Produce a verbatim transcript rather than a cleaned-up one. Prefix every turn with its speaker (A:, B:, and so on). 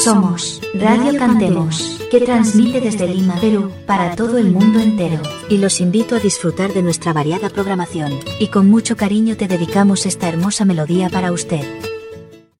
A: Somos Radio Cantemos, que transmite desde Lima, Perú, para todo el mundo entero.
B: Y los invito a disfrutar de nuestra variada programación. Y con mucho cariño te dedicamos esta hermosa melodía para usted.